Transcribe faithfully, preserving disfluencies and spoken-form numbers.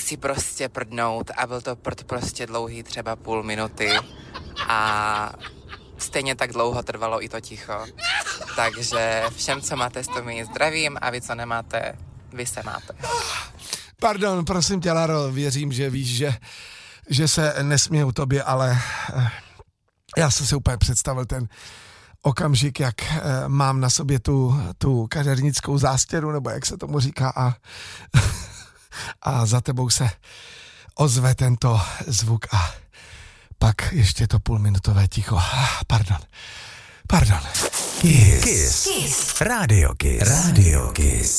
si prostě prdnout a byl to prd prostě dlouhý třeba půl minuty a stejně tak dlouho trvalo i to ticho. Takže všem, co máte stomii, zdravím a vy, co nemáte, vy se máte. Pardon, prosím tě, Laro, věřím, že víš, že, že se nesměju tobě, ale já jsem si úplně představil ten okamžik, jak mám na sobě tu, tu kadeřnickou zástěru, nebo jak se tomu říká, a, a za tebou se ozve tento zvuk a pak ještě to půlminutové ticho. Pardon. Pardon. Kiss. Kiss. Kiss. Radio Kiss. Radio Kiss.